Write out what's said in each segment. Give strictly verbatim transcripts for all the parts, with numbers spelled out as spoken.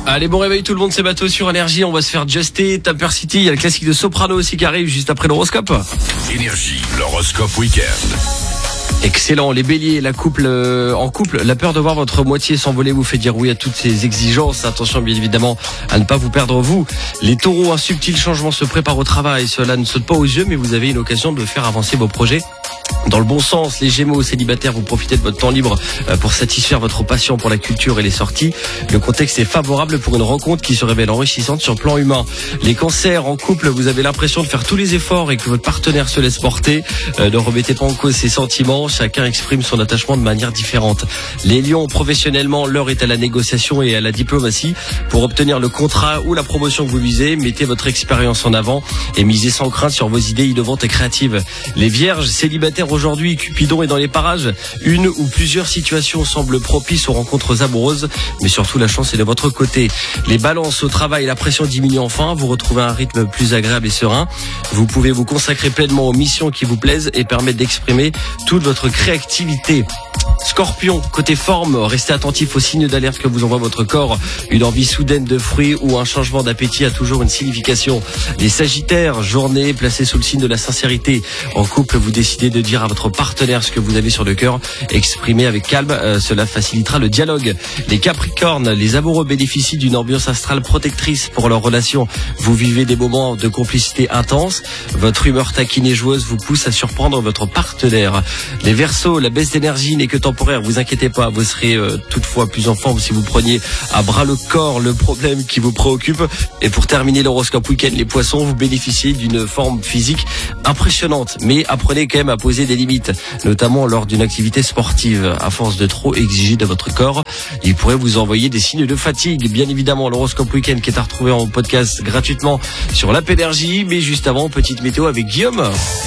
Allez, bon réveil tout le monde, c'est Bateau sur Énergie. On va se faire Justé, Tamper City. Il y a le classique de Soprano aussi qui arrive juste après l'horoscope. Énergie, l'horoscope week-end. Excellent, les béliers, la couple euh, en couple, la peur de voir votre moitié s'envoler vous fait dire oui à toutes ces exigences. Attention bien évidemment à ne pas vous perdre vous. Les taureaux, un subtil changement se prépare au travail. Cela ne saute pas aux yeux, mais vous avez une occasion de faire avancer vos projets dans le bon sens. Les gémeaux, célibataires, vous profitez de votre temps libre pour satisfaire votre passion pour la culture et les sorties. Le contexte est favorable pour une rencontre qui se révèle enrichissante sur le plan humain. Les cancers, en couple, vous avez l'impression de faire tous les efforts et que votre partenaire se laisse porter. Euh, ne remettez pas en cause ses sentiments, chacun exprime son attachement de manière différente. Les lions, professionnellement, l'heure est à la négociation et à la diplomatie. Pour obtenir le contrat ou la promotion que vous visez, mettez votre expérience en avant et misez sans crainte sur vos idées innovantes et créatives. Les vierges, célibataires aujourd'hui, Cupidon est dans les parages. Une ou plusieurs situations semblent propices aux rencontres amoureuses, mais surtout la chance est de votre côté. Les balances, au travail, la pression diminue enfin, vous retrouvez un rythme plus agréable et serein. Vous pouvez vous consacrer pleinement aux missions qui vous plaisent et permettre d'exprimer toute votre créativité. Scorpion, côté forme, restez attentif aux signes d'alerte que vous envoie votre corps. Une envie soudaine de fruits ou un changement d'appétit a toujours une signification. Les sagittaires, journée placée sous le signe de la sincérité. En couple, vous décidez de dire à votre partenaire ce que vous avez sur le cœur. Exprimez avec calme, euh, cela facilitera le dialogue. Les capricornes, les amoureux bénéficient d'une ambiance astrale protectrice pour leur relation. Vous vivez des moments de complicité intense. Votre humeur taquine et joueuse vous pousse à surprendre votre partenaire. Les Verseaux, la baisse d'énergie n'est que temporaire, vous inquiétez pas, vous serez euh, toutefois plus en forme si vous preniez à bras le corps le problème qui vous préoccupe. Et pour terminer l'horoscope week-end, les poissons, vous bénéficiez d'une forme physique impressionnante, mais apprenez quand même à poser des limites, notamment lors d'une activité sportive. À force de trop exiger de votre corps, il pourrait vous envoyer des signes de fatigue. Bien évidemment, l'horoscope week-end qui est à retrouver en podcast gratuitement sur l'app Énergie, mais juste avant, petite météo avec Guillaume.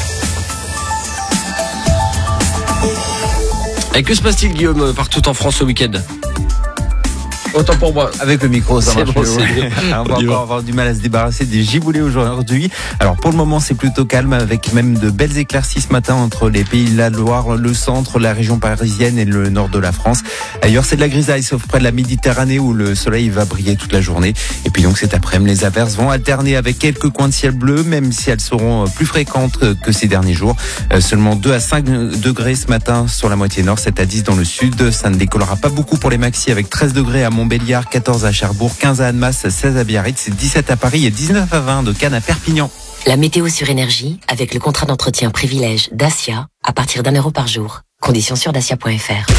Et que se passe-t-il, Guillaume, partout en France ce week-end ? Autant pour moi. Avec le micro, ça marche bon, mieux. Ouais. On va encore avoir du mal à se débarrasser des giboulées aujourd'hui. Alors pour le moment, c'est plutôt calme avec même de belles éclaircies ce matin entre les Pays de la Loire, le centre, la région parisienne et le nord de la France. Ailleurs, c'est de la grisaille, sauf près de la Méditerranée où le soleil va briller toute la journée. Et puis donc cet après-midi, les averses vont alterner avec quelques coins de ciel bleu, même si elles seront plus fréquentes que ces derniers jours. Euh, seulement deux à cinq degrés ce matin sur la moitié nord, sept à dix dans le sud. Ça ne décollera pas beaucoup pour les maxis avec treize degrés à Montbéliard, quatorze à Cherbourg, quinze à Annemasse, seize à Biarritz, dix-sept à Paris et dix-neuf à vingt de Cannes à Perpignan. La météo sur Énergie avec le contrat d'entretien privilège Dacia à partir d'un euro par jour. Conditions sur dacia point f r.